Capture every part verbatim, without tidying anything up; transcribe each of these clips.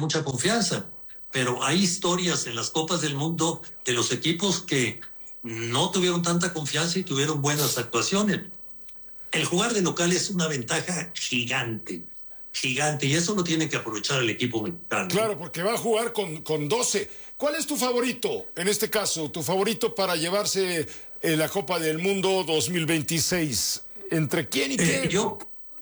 mucha confianza. Pero hay historias en las Copas del Mundo de los equipos que no tuvieron tanta confianza y tuvieron buenas actuaciones. El jugar de local es una ventaja gigante, gigante, y eso lo tiene que aprovechar el equipo mexicano. Claro, porque va a jugar con, con doce. ¿Cuál es tu favorito, en este caso, tu favorito para llevarse eh, la Copa del Mundo dos mil veintiséis? ¿Entre quién y quién? Eh, yo,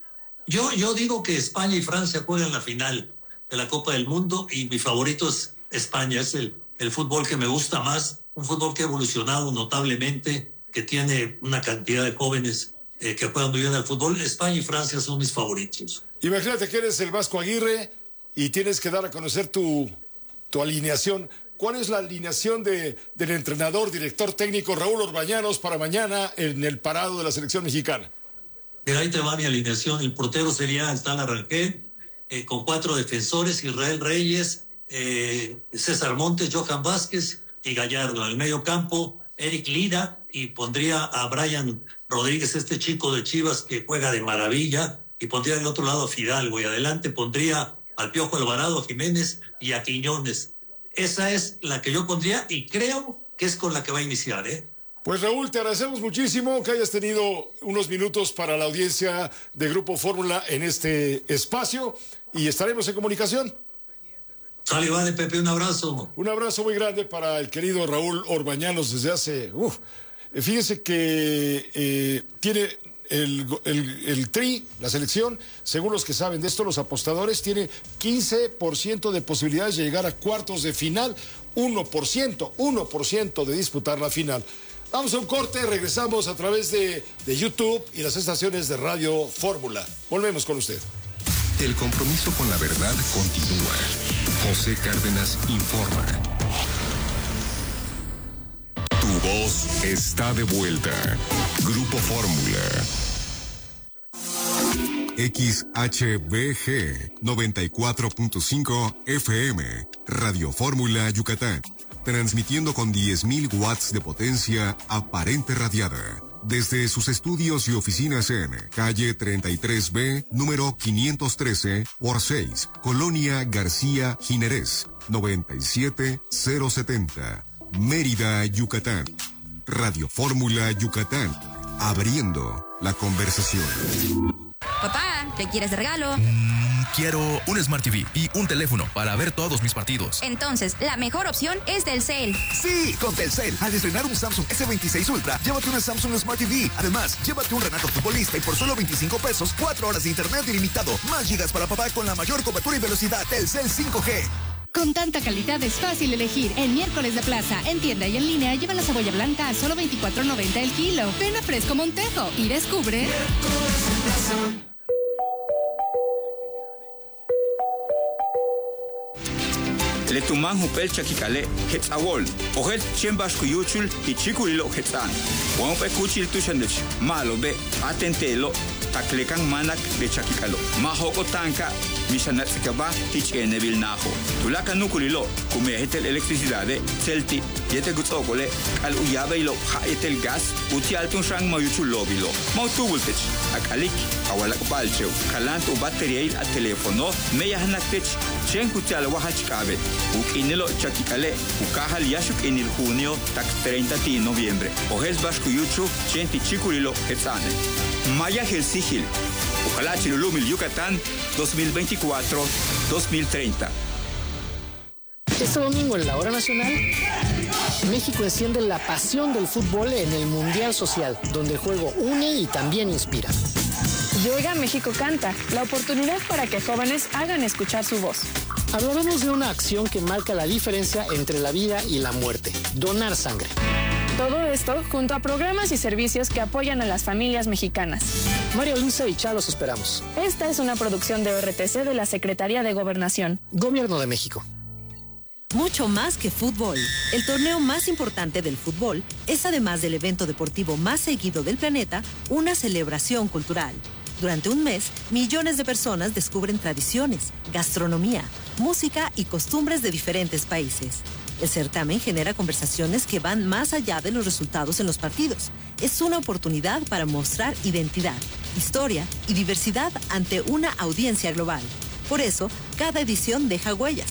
yo, yo digo que España y Francia juegan la final de la Copa del Mundo, y mi favorito es España. Es el, el fútbol que me gusta más, un fútbol que ha evolucionado notablemente, que tiene una cantidad de jóvenes eh, que juegan muy bien al fútbol. España y Francia son mis favoritos. Imagínate que eres el Vasco Aguirre y tienes que dar a conocer tu, tu alineación. ¿Cuál es la alineación de, del entrenador, director técnico Raúl Orbañanos para mañana en el parado de la selección mexicana? Mira, ahí te va mi alineación. El portero sería el Tal Arranqué, eh, con cuatro defensores: Israel Reyes, eh, César Montes, Johan Vázquez y Gallardo. En el medio campo, Eric Lira, y pondría a Brian Rodríguez, este chico de Chivas que juega de maravilla, y pondría del otro lado a Fidalgo, y adelante pondría al Piojo Alvarado, a Jiménez y a Quiñones. Esa es la que yo pondría, y creo que es con la que va a iniciar, ¿eh? Pues Raúl, te agradecemos muchísimo que hayas tenido unos minutos para la audiencia de Grupo Fórmula en este espacio, y estaremos en comunicación. Sale, vale, Pepe, un abrazo. Un abrazo muy grande para el querido Raúl Orbañanos desde hace... Uf, fíjense que eh, tiene el, el, el Tri, la selección, según los que saben de esto, los apostadores, tiene quince por ciento de posibilidades de llegar a cuartos de final, uno por ciento, uno por ciento de disputar la final. Vamos a un corte, regresamos a través de, de YouTube y las estaciones de Radio Fórmula. Volvemos con usted. El compromiso con la verdad continúa. José Cárdenas informa. Tu voz está de vuelta. Grupo Fórmula. X H B G noventa y cuatro punto cinco F M. Radio Fórmula Yucatán. Transmitiendo con diez mil watts de potencia aparente radiada. Desde sus estudios y oficinas en calle treinta y tres B, número quinientos trece por seis, Colonia García Jiménez, noventa y siete mil setenta, Mérida, Yucatán. Radio Fórmula Yucatán, abriendo la conversación. Papá, ¿qué quieres de regalo? Mm, quiero un Smart T V y un teléfono para ver todos mis partidos. Entonces, la mejor opción es Telcel. Sí, con Telcel. Al estrenar un Samsung S veintiséis Ultra, llévate una Samsung Smart T V. Además, llévate un Renato Futbolista y por solo veinticinco pesos, cuatro horas de internet ilimitado. Más gigas para papá con la mayor cobertura y velocidad. Telcel cinco G. Con tanta calidad es fácil elegir. En Miércoles de Plaza, en tienda y en línea, lleva la cebolla blanca a solo veinticuatro noventa el kilo. Ven a Fresco Montejo y descubre... Letuman hupel chakikale hetzawol ohet chembashku yuchul hichikulilo hetzan wonpe kuchil tushandech malo be atentelo taklekan manak de chakikalo mahoko tanka misanatzikaba hichenevil naho tulaka nukulilo kumehetel electricidade celti yete gutsokole al uyabeilo haetel gas uti altun shang mayuchul lobilo mautubultech akalik awalak balcheu kalanto bateriail a telefono meyahnakech chenkutal wahachkabe ukinilo chakikale ukahal yashuk enil junio tak treinta de noviembre ojes bashkuyuchu chenti chikulilo hetzane maya helsigil ojalá chilulumil Yucatán dos mil veinticuatro dos mil treinta. Este domingo en la hora nacional, México enciende la pasión del fútbol en el Mundial Social, donde el juego une y también inspira. Y Oiga México Canta, la oportunidad para que jóvenes hagan escuchar su voz. Hablaremos de una acción que marca la diferencia entre la vida y la muerte: donar sangre. Todo esto junto a programas y servicios que apoyan a las familias mexicanas. María Luisa y Chá, los esperamos. Esta es una producción de O R T C de la Secretaría de Gobernación. Gobierno de México. Mucho más que fútbol. El torneo más importante del fútbol es, además del evento deportivo más seguido del planeta, una celebración cultural. Durante un mes, millones de personas descubren tradiciones, gastronomía, música y costumbres de diferentes países. El certamen genera conversaciones que van más allá de los resultados en los partidos. Es una oportunidad para mostrar identidad, historia y diversidad ante una audiencia global. Por eso, cada edición deja huellas.